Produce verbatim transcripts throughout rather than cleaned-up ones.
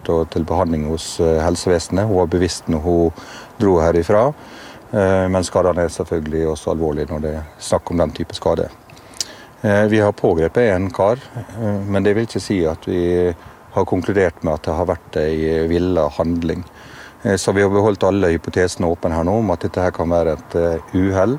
og til behandling hos helsevesenet. Hun var bevisst når hun dro herifra, men skadene er selvfølgelig også alvorlige når det er snakk om den type skade. Vi har pågrepet en kar, men det vil ikke si at vi har konkludert med at det har vært en villet handling. Så vi har beholdt alle hypotesene åpne her nå om at dette her kan være et uhell,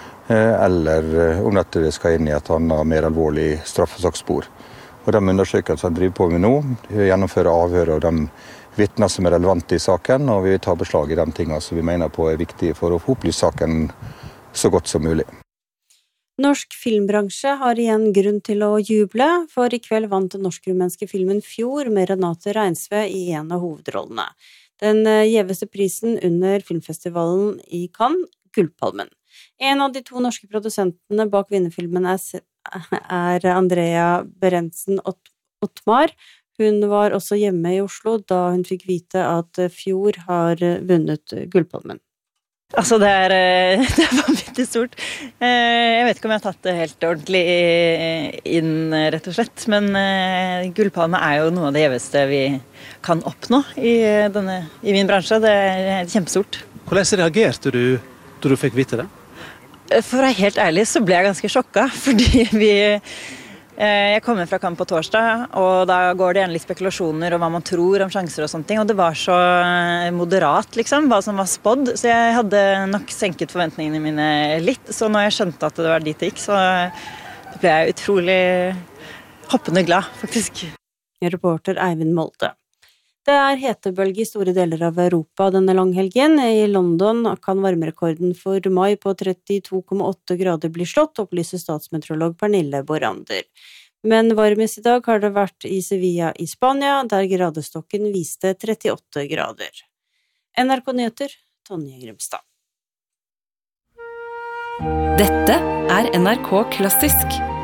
eller om at det skal inn i et annet mer alvorlig straffesaksspor. Og de undersøkelsene driver på med nå, gjennomfører avhør av de vittner som er relevante i saken, og vi tar beslag i de tingene som vi mener på er viktige for å få opplyst saken så godt som mulig. Norsk filmbransje har igjen grunn til å juble, for i kveld vant den norsk-rumenske filmen Fjord med Renate Reinsve i en av hovedrollene. Den gjeveste prisen under filmfestivalen i Cannes, Gullpalmen. En av de to norske produsentene bak vinnerfilmen er er Andrea Berentsen Ottmar. Hun var også hjemme i Oslo da hun fikk vite at Fjord har vunnet Gullpalmen. Altså det er, det er vanvittig stort. Jeg vet ikke om jeg har tatt det helt ordentlig inn, rett og slett. Men Gullpalme er jo noe av det gjeveste vi kan oppnå i, denne, i min bransje. Det er kjempestort. Hvordan reagerte du da du fikk vite det? For å være helt ærlig så ble jeg ganske sjokket, fordi vi, eh, jeg kommer fra Cannes på torsdag, og da går det igjen litt spekulasjoner om hva man tror om sjanser og sånne ting, og det var så moderat liksom, hva som var spådd, så jeg hadde nok senket forventningene mine litt, så når jeg skjønte at det var dit det gikk, så ble jeg utrolig hoppende glad, faktisk. Reporter Eivind Molde. Det er hetebølge i store deler av Europa denne langhelgen. I London kan varmerekorden for mai på trettito komma åtte grader bli slått, opplyser statsmeteorolog Pernille Borander. Men varmest i dag har det vært i Sevilla i Spania, der gradestokken viste trettiåtte grader. N R K Nyheter, Tonje Grimstad. Dette er N R K Klassisk.